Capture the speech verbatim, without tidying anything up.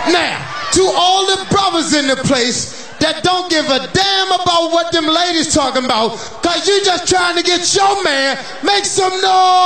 Now, to all the brothers in the place that don't give a damn about what them ladies talking about, cause you just trying to get your man, make some noise.